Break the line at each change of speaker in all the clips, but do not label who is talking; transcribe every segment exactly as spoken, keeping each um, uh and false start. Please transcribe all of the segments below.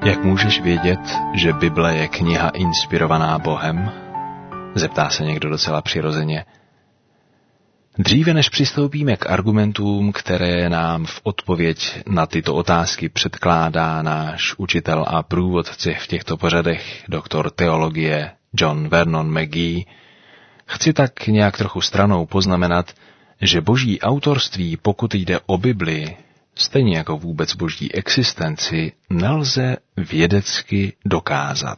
Jak můžeš vědět, že Bible je kniha inspirovaná Bohem? Zeptá se někdo docela přirozeně. Dříve než přistoupíme k argumentům, které nám v odpověď na tyto otázky předkládá náš učitel a průvodce v těchto pořadech, doktor teologie John Vernon McGee, chci tak nějak trochu stranou poznamenat, že boží autorství, pokud jde o Bibli, stejně jako vůbec boží existenci, nelze vědecky dokázat.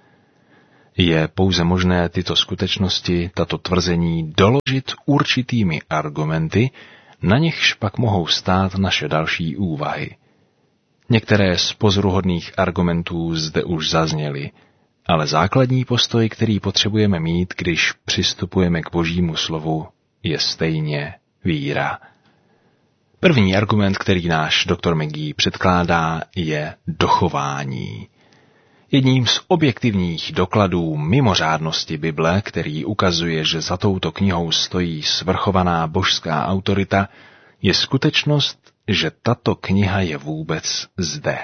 Je pouze možné tyto skutečnosti, tato tvrzení doložit určitými argumenty, na nichž pak mohou stát naše další úvahy. Některé z pozoruhodných argumentů zde už zazněly, ale základní postoj, který potřebujeme mít, když přistupujeme k božímu slovu, je stejně víra. První argument, který náš doktor McGee předkládá, je dochování. Jedním z objektivních dokladů mimořádnosti Bible, který ukazuje, že za touto knihou stojí svrchovaná božská autorita, je skutečnost, že tato kniha je vůbec zde.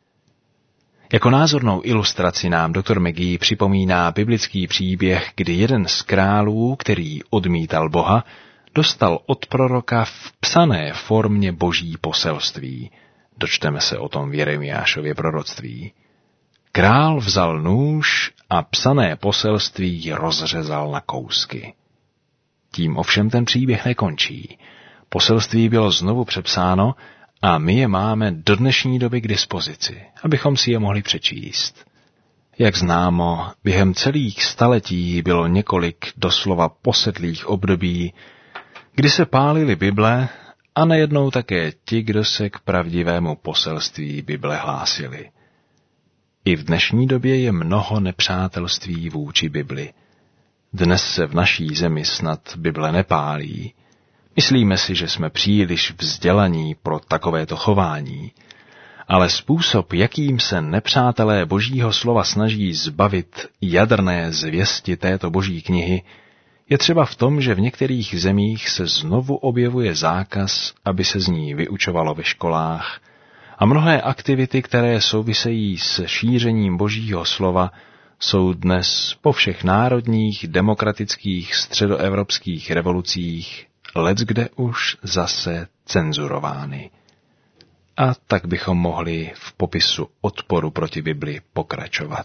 Jako názornou ilustraci nám doktor McGee připomíná biblický příběh, kdy jeden z králů, který odmítal Boha, dostal od proroka v psané formě boží poselství. Dočteme se o tom v Jeremiášově proroctví. Král vzal nůž a psané poselství rozřezal na kousky. Tím ovšem ten příběh nekončí. Poselství bylo znovu přepsáno a my je máme do dnešní doby k dispozici, abychom si je mohli přečíst. Jak známo, během celých staletí bylo několik doslova posedlých období, kdy se pálily Bible a nejednou také ti, kdo se k pravdivému poselství Bible hlásili. I v dnešní době je mnoho nepřátelství vůči Bibli. Dnes se v naší zemi snad Bible nepálí. Myslíme si, že jsme příliš vzdělaní pro takovéto chování, ale způsob, jakým se nepřátelé božího slova snaží zbavit jadrné zvěsti této boží knihy, je třeba v tom, že v některých zemích se znovu objevuje zákaz, aby se z ní vyučovalo ve školách, a mnohé aktivity, které souvisejí s šířením božího slova, jsou dnes po všech národních, demokratických, středoevropských revolucích leckde už zase cenzurovány. A tak bychom mohli v popisu odporu proti Bibli pokračovat.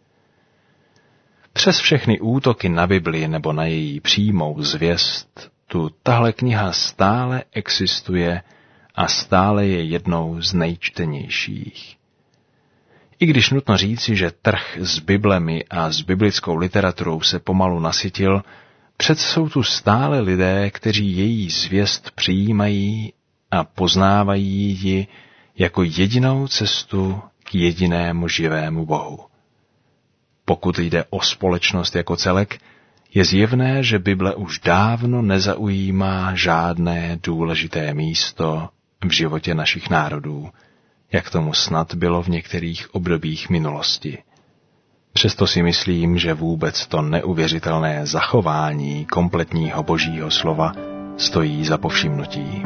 Přes všechny útoky na Bibli nebo na její přímou zvěst, tu tahle kniha stále existuje a stále je jednou z nejčtenějších. I když nutno říci, že trh s Biblemi a s biblickou literaturou se pomalu nasytil, přece jsou tu stále lidé, kteří její zvěst přijímají a poznávají ji jako jedinou cestu k jedinému živému Bohu. Pokud jde o společnost jako celek, je zjevné, že Bible už dávno nezaujímá žádné důležité místo v životě našich národů, jak tomu snad bylo v některých obdobích minulosti. Přesto si myslím, že vůbec to neuvěřitelné zachování kompletního božího slova stojí za povšimnutí.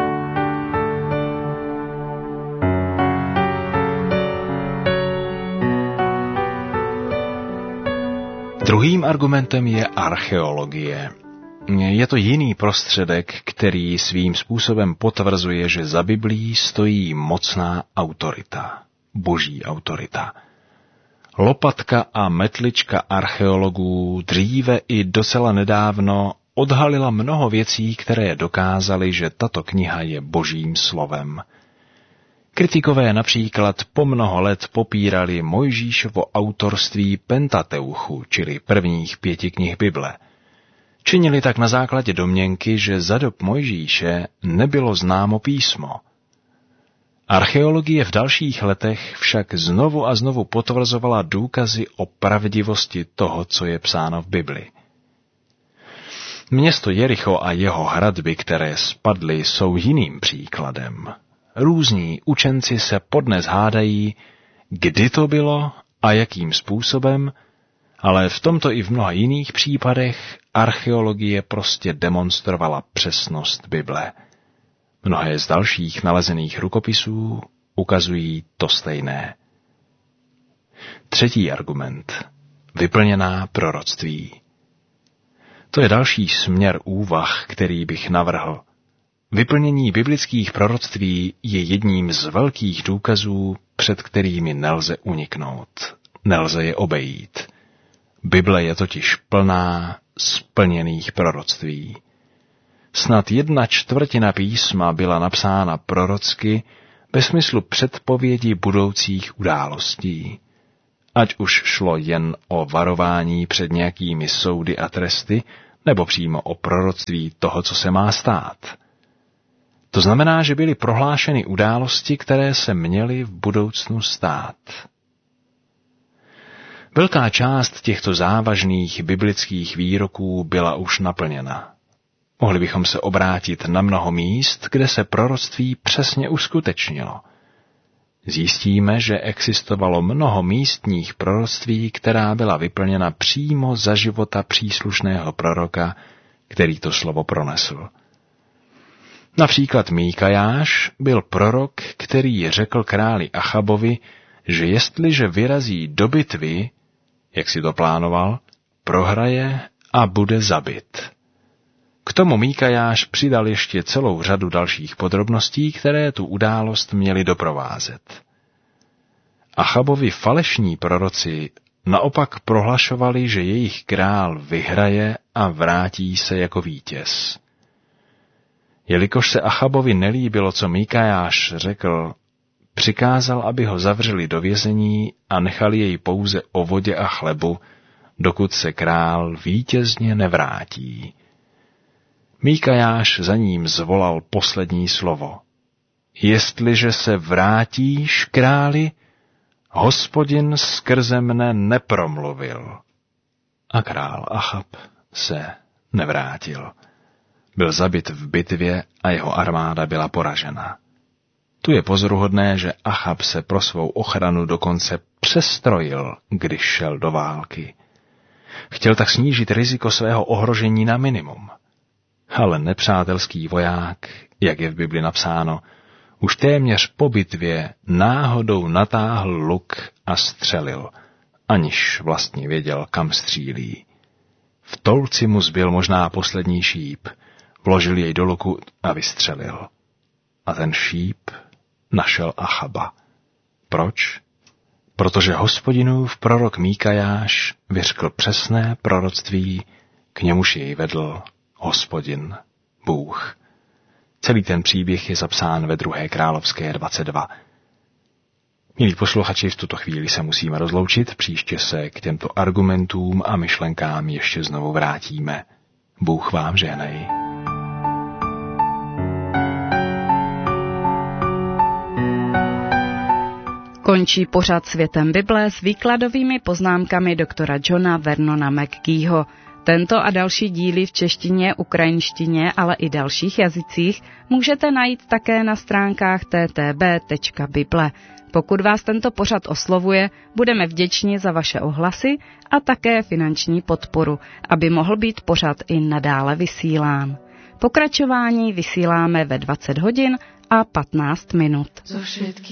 Druhým argumentem je archeologie. Je to jiný prostředek, který svým způsobem potvrzuje, že za Biblí stojí mocná autorita, boží autorita. Lopatka a metlička archeologů dříve i docela nedávno odhalila mnoho věcí, které dokázaly, že tato kniha je božím slovem. Kritikové například po mnoho let popírali Mojžíšovo autorství Pentateuchu, čili prvních pěti knih Bible. Činili tak na základě domněnky, že za dob Mojžíše nebylo známo písmo. Archeologie v dalších letech však znovu a znovu potvrzovala důkazy o pravdivosti toho, co je psáno v Bibli. Město Jericho a jeho hradby, které spadly, jsou jiným příkladem. Různí učenci se podnes hádají, kdy to bylo a jakým způsobem, ale v tomto i v mnoha jiných případech archeologie prostě demonstrovala přesnost Bible. Mnohé z dalších nalezených rukopisů ukazují to stejné. Třetí argument. Vyplněná proroctví. To je další směr úvah, který bych navrhl. Vyplnění biblických proroctví je jedním z velkých důkazů, před kterými nelze uniknout. Nelze je obejít. Bible je totiž plná splněných proroctví. Snad jedna čtvrtina písma byla napsána prorocky ve smyslu předpovědi budoucích událostí. Ať už šlo jen o varování před nějakými soudy a tresty, nebo přímo o proroctví toho, co se má stát. To znamená, že byly prohlášeny události, které se měly v budoucnu stát. Velká část těchto závažných biblických výroků byla už naplněna. Mohli bychom se obrátit na mnoho míst, kde se proroctví přesně uskutečnilo. Zjistíme, že existovalo mnoho místních proroctví, která byla vyplněna přímo za života příslušného proroka, který to slovo pronesl. Například Míkajáš byl prorok, který řekl králi Achabovi, že jestliže vyrazí do bitvy, jak si to plánoval, prohraje a bude zabit. K tomu Míkajáš přidal ještě celou řadu dalších podrobností, které tu událost měly doprovázet. Achabovi falešní proroci naopak prohlašovali, že jejich král vyhraje a vrátí se jako vítěz. Jelikož se Achabovi nelíbilo, co Míkajáš řekl, přikázal, aby ho zavřeli do vězení a nechali jej pouze o vodě a chlebu, dokud se král vítězně nevrátí. Míkajáš za ním zvolal poslední slovo. Jestliže se vrátíš, králi, Hospodin skrze mne nepromluvil. A král Achab se nevrátil. Byl zabit v bitvě a jeho armáda byla poražena. Tu je pozoruhodné, že Achab se pro svou ochranu dokonce přestrojil, když šel do války. Chtěl tak snížit riziko svého ohrožení na minimum. Ale nepřátelský voják, jak je v Bibli napsáno, už téměř po bitvě náhodou natáhl luk a střelil, aniž vlastně věděl, kam střílí. V tolci mu zbyl možná poslední šíp, vložil jej do luku a vystřelil. A ten šíp našel Achaba. Proč? Protože Hospodinův prorok Míkajáš vyřkl přesné proroctví, k němuž jej vedl Hospodin, Bůh. Celý ten příběh je zapsán ve druhé královské dvacet dva. Milí posluchači, v tuto chvíli se musíme rozloučit, příště se k těmto argumentům a myšlenkám ještě znovu vrátíme. Bůh vám žehnej.
Končí pořad Světem Bible s výkladovými poznámkami doktora Johna Vernona McGeeho. Tento a další díly v češtině, ukrajinštině, ale i dalších jazycích můžete najít také na stránkách t t b tečka bible. Pokud vás tento pořad oslovuje, budeme vděční za vaše ohlasy a také finanční podporu, aby mohl být pořad i nadále vysílán. Pokračování vysíláme ve dvacet hodin a patnáct minut.